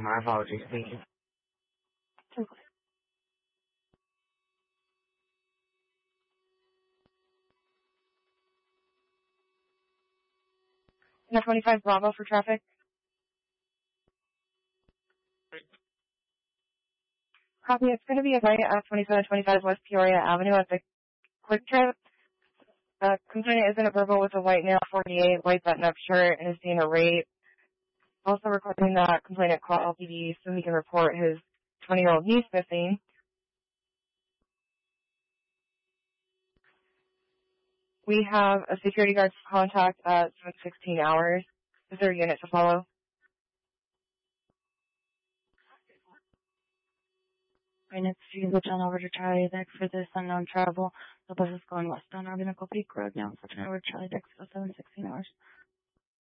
My apologies. Thank you. F-25 Bravo for traffic. Copy. It's going to be a right at 2725 West Peoria Avenue at the Quick Trip. Complainant is in a verbal with a white male 48, white button-up shirt, and is being a rape. Also requesting that complainant call LPD so he can report his 20-year-old niece missing. We have a security guard contact at 7:16 hours. Is there a unit to follow? Right next to you, John over to Charlie Deck for this unknown travel. The bus is going west on Argonaut Peak Road now. So turn over to Charlie Deck for 7:16 hours.